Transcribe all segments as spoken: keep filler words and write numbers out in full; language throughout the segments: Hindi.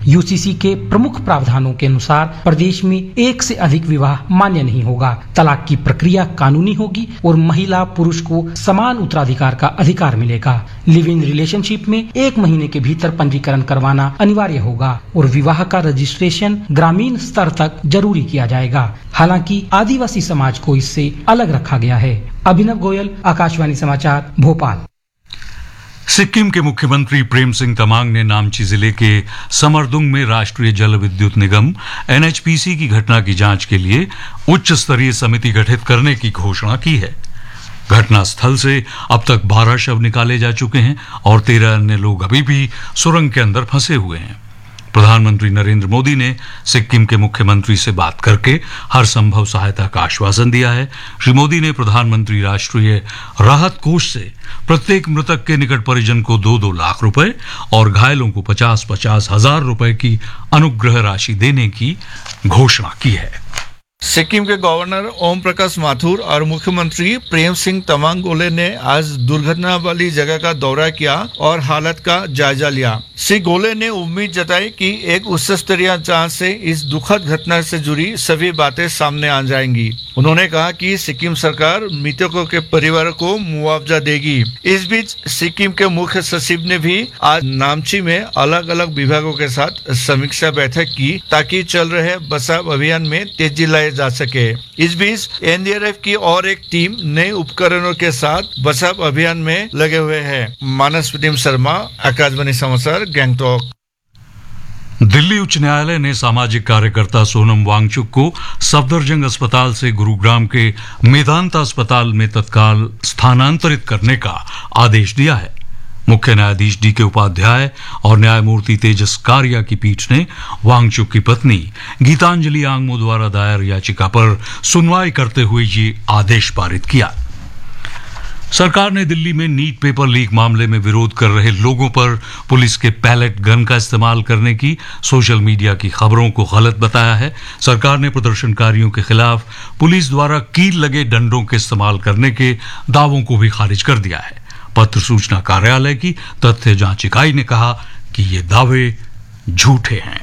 यूसीसी के प्रमुख प्रावधानों के अनुसार प्रदेश में एक से अधिक विवाह मान्य नहीं होगा। तलाक की प्रक्रिया कानूनी होगी और महिला पुरुष को समान उत्तराधिकार का अधिकार मिलेगा। लिव इन रिलेशनशिप में एक महीने के भीतर पंजीकरण करवाना अनिवार्य होगा और विवाह का रजिस्ट्रेशन ग्रामीण स्तर तक जरूरी किया जाएगा। हालांकि आदिवासी समाज को इससे अलग रखा गया है। अभिनव गोयल, आकाशवाणी समाचार, भोपाल। सिक्किम के मुख्यमंत्री प्रेम सिंह तमांग ने नामची जिले के समरदुंग में राष्ट्रीय जल विद्युत निगम एनएचपीसी की घटना की जांच के लिए उच्च स्तरीय समिति गठित करने की घोषणा की है। घटनास्थल से अब तक बारह शव निकाले जा चुके हैं और तेरह अन्य लोग अभी भी सुरंग के अंदर फंसे हुए हैं। प्रधानमंत्री नरेंद्र मोदी ने सिक्किम के मुख्यमंत्री से बात करके हर संभव सहायता का आश्वासन दिया है। श्री मोदी ने प्रधानमंत्री राष्ट्रीय राहत कोष से प्रत्येक मृतक के निकट परिजन को दो दो लाख रुपए और घायलों को पचास पचास हजार रुपए की अनुग्रह राशि देने की घोषणा की है। सिक्किम के गवर्नर ओम प्रकाश माथुर और मुख्यमंत्री प्रेम सिंह तमांग गोले ने आज दुर्घटना वाली जगह का दौरा किया और हालत का जायजा लिया। श्री गोले ने उम्मीद जताई कि एक उच्च स्तरीय जांच से इस दुखद घटना से जुड़ी सभी बातें सामने आ जाएंगी। उन्होंने कहा कि सिक्किम सरकार मृतकों के परिवार को मुआवजा देगी। इस बीच सिक्किम के मुख्य सचिव ने भी आज नामची में अलग अलग विभागों के साथ समीक्षा बैठक की ताकि चल रहे बचाव अभियान में तेजी लाई जा सके। इस बीच एनडीआरएफ की और एक टीम नए उपकरणों के साथ बचाव अभियान में लगे हुए हैं। मानस विदिम शर्मा, आकाशवाणी समाचार, गैंगटॉक। दिल्ली उच्च न्यायालय ने सामाजिक कार्यकर्ता सोनम वांगचुक को सफदरजंग अस्पताल से गुरुग्राम के मेदांता अस्पताल में तत्काल स्थानांतरित करने का आदेश दिया है। मुख्य न्यायाधीश डी के उपाध्याय और न्यायमूर्ति तेजस कारिया की पीठ ने वांगचुक की पत्नी गीतांजलि आंगमो द्वारा दायर याचिका पर सुनवाई करते हुए ये आदेश पारित किया। सरकार ने दिल्ली में नीट पेपर लीक मामले में विरोध कर रहे लोगों पर पुलिस के पैलेट गन का इस्तेमाल करने की सोशल मीडिया की खबरों को गलत बताया है। सरकार ने प्रदर्शनकारियों के खिलाफ पुलिस द्वारा कील लगे डंडों के इस्तेमाल करने के दावों को भी खारिज कर दिया है। पत्र सूचना कार्यालय की तथ्य जांच इकाई ने कहा कि ये दावे झूठे हैं।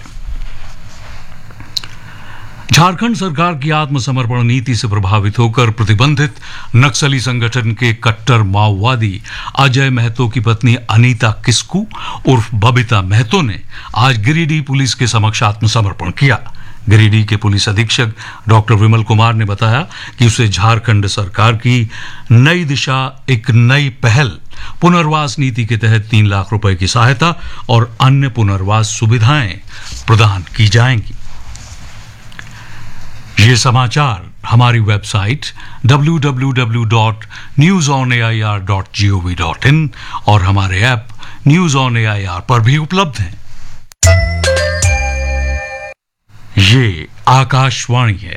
झारखंड सरकार की आत्मसमर्पण नीति से प्रभावित होकर प्रतिबंधित नक्सली संगठन के कट्टर माओवादी अजय महतो की पत्नी अनीता किस्कू उर्फ बबीता महतो ने आज गिरिडीह पुलिस के समक्ष आत्मसमर्पण किया। गिरिडीह के पुलिस अधीक्षक डॉक्टर विमल कुमार ने बताया कि उसे झारखंड सरकार की नई दिशा एक नई पहल पुनर्वास नीति के तहत तीन लाख रुपए की सहायता और अन्य पुनर्वास सुविधाएं प्रदान की जाएंगी। ये समाचार हमारी website W W W dot news on A I R dot G O V dot in और हमारे app news on A I R पर भी उपलब्ध हैं। ये आकाशवाणी है।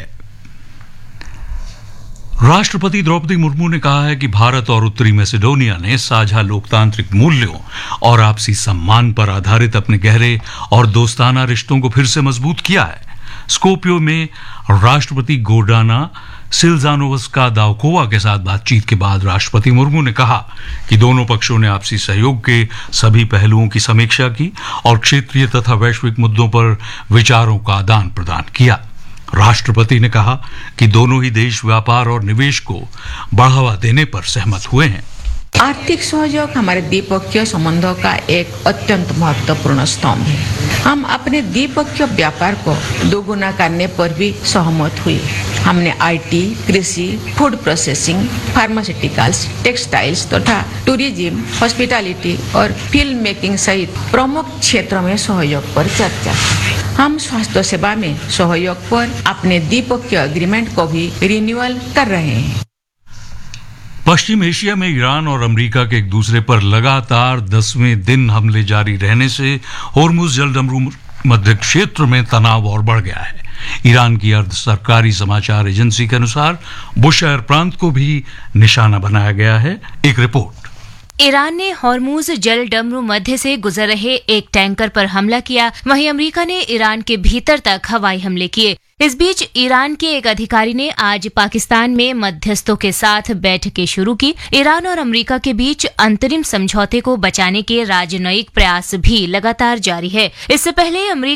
राष्ट्रपति द्रौपदी मुर्मू ने कहा है कि भारत और उत्तरी मैसेडोनिया ने साझा लोकतांत्रिक मूल्यों और आपसी सम्मान पर आधारित अपने गहरे और दोस्ताना रिश्तों को फिर से मजबूत किया है। स्कोपियो में राष्ट्रपति गोर्डाना सिल्जानोवस्का दावकोवा के साथ बातचीत के बाद राष्ट्रपति मुर्मू ने कहा कि दोनों पक्षों ने आपसी सहयोग के सभी पहलुओं की समीक्षा की और क्षेत्रीय तथा वैश्विक मुद्दों पर विचारों का आदान प्रदान किया। राष्ट्रपति ने कहा कि दोनों ही देश व्यापार और निवेश को बढ़ावा देने पर सहमत हुए हैं। आर्थिक सहयोग हमारे द्विपक्षीय संबंधों का एक अत्यंत महत्वपूर्ण स्तंभ है। हम अपने द्विपक्षीय व्यापार को दोगुना करने पर भी सहमत हुए। हमने आईटी, कृषि, फूड प्रोसेसिंग, फार्मास्यूटिकल्स, टेक्सटाइल्स तथा टूरिज्म, हॉस्पिटैलिटी और फिल्म मेकिंग सहित प्रमुख क्षेत्रों में सहयोग पर चर्चा की। हम स्वास्थ्य सेवा में सहयोग पर अपने द्विपक्षीय एग्रीमेंट को भी रिन्यूअल कर रहे हैं। पश्चिम एशिया में ईरान और अमेरिका के एक दूसरे पर लगातार दसवें दिन हमले जारी रहने से होर्मुज जलडमरू मध्य क्षेत्र में तनाव और बढ़ गया है। ईरान की अर्ध सरकारी समाचार एजेंसी के अनुसार बुशहर प्रांत को भी निशाना बनाया गया है। एक रिपोर्ट। ईरान ने होर्मुज जल डमरू मध्य से गुजर रहे एक टैंकर पर हमला किया, वहीं अमेरिका ने ईरान के भीतर तक हवाई हमले किए। इस बीच ईरान के एक अधिकारी ने आज पाकिस्तान में मध्यस्थों के साथ बैठकें शुरू की। ईरान और अमेरिका के बीच अंतरिम समझौते को बचाने के राजनयिक प्रयास भी लगातार जारी है। इससे पहले अमेरिका